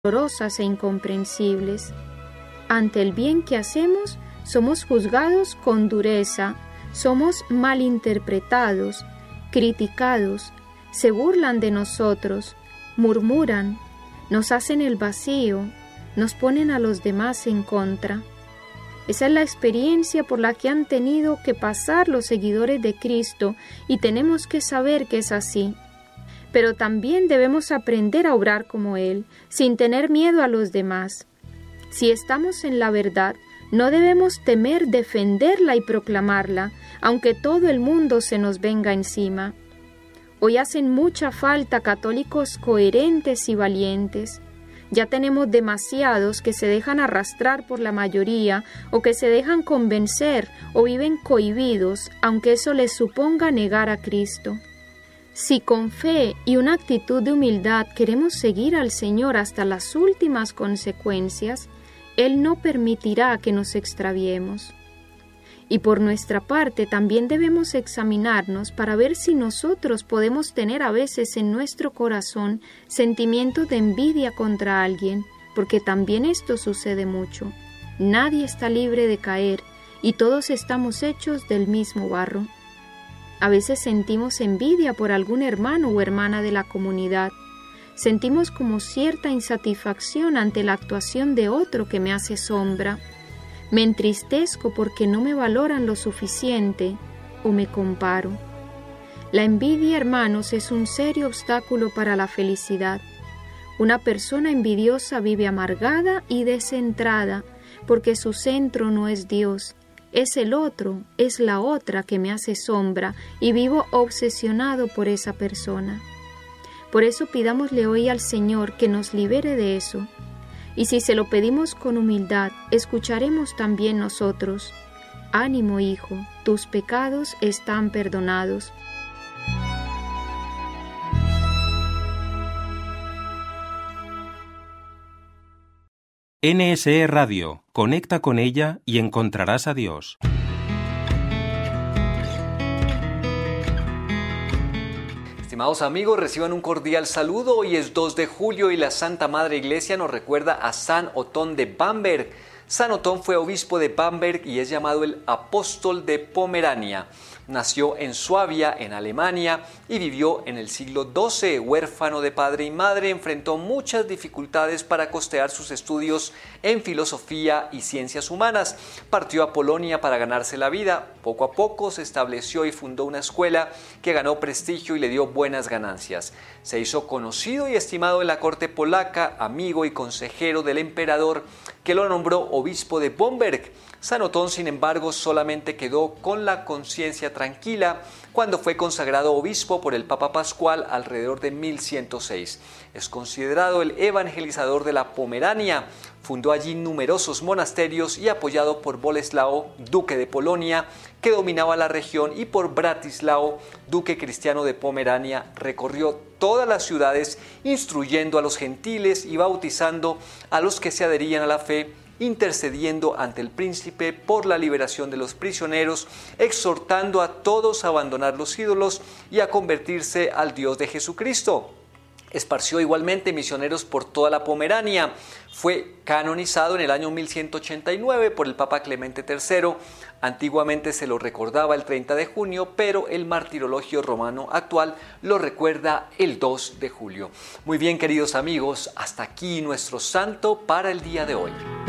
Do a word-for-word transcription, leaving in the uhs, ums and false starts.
dolorosas e incomprensibles. Ante el bien que hacemos, somos juzgados con dureza, somos malinterpretados, criticados, se burlan de nosotros, murmuran, nos hacen el vacío, nos ponen a los demás en contra. Esa es la experiencia por la que han tenido que pasar los seguidores de Cristo y tenemos que saber que es así. Pero también debemos aprender a obrar como Él, sin tener miedo a los demás. Si estamos en la verdad, no debemos temer defenderla y proclamarla, aunque todo el mundo se nos venga encima. Hoy hacen mucha falta católicos coherentes y valientes. Ya tenemos demasiados que se dejan arrastrar por la mayoría o que se dejan convencer o viven cohibidos, aunque eso les suponga negar a Cristo. Si con fe y una actitud de humildad queremos seguir al Señor hasta las últimas consecuencias, Él no permitirá que nos extraviemos. Y por nuestra parte también debemos examinarnos para ver si nosotros podemos tener a veces en nuestro corazón sentimientos de envidia contra alguien, porque también esto sucede mucho. Nadie está libre de caer y todos estamos hechos del mismo barro. A veces sentimos envidia por algún hermano o hermana de la comunidad. Sentimos como cierta insatisfacción ante la actuación de otro que me hace sombra. Me entristezco porque no me valoran lo suficiente o me comparo. La envidia, hermanos, es un serio obstáculo para la felicidad. Una persona envidiosa vive amargada y descentrada porque su centro no es Dios. Es el otro, es la otra que me hace sombra y vivo obsesionado por esa persona. Por eso pidámosle hoy al Señor que nos libere de eso. Y si se lo pedimos con humildad, escucharemos también nosotros. Ánimo, hijo, tus pecados están perdonados. N S E Radio. Conecta con ella y encontrarás a Dios. Estimados amigos, reciban un cordial saludo. Hoy es dos de julio y la Santa Madre Iglesia nos recuerda a San Otón de Bamberg. San Otón fue obispo de Bamberg y es llamado el apóstol de Pomerania. Nació en Suabia, en Alemania, y vivió en el siglo doce. Huérfano de padre y madre, enfrentó muchas dificultades para costear sus estudios en filosofía y ciencias humanas. Partió a Polonia para ganarse la vida. Poco a poco se estableció y fundó una escuela que ganó prestigio y le dio buenas ganancias. Se hizo conocido y estimado en la corte polaca, amigo y consejero del emperador, que lo nombró obispo de Bamberg. San Otón, sin embargo, solamente quedó con la conciencia tranquila cuando fue consagrado obispo por el Papa Pascual alrededor de mil ciento seis. Es considerado el evangelizador de la Pomerania. Fundó allí numerosos monasterios y apoyado por Boleslao, duque de Polonia, que dominaba la región, y por Bratislao, duque cristiano de Pomerania, recorrió todas las ciudades instruyendo a los gentiles y bautizando a los que se adherían a la fe, intercediendo ante el príncipe por la liberación de los prisioneros, exhortando a todos a abandonar los ídolos y a convertirse al Dios de Jesucristo. Esparció igualmente misioneros por toda la Pomerania. Fue canonizado en el año mil ciento ochenta y nueve por el Papa Clemente tercero. Antiguamente se lo recordaba el treinta de junio, pero el martirologio romano actual lo recuerda el dos de julio. Muy bien, queridos amigos, hasta aquí nuestro santo para el día de hoy.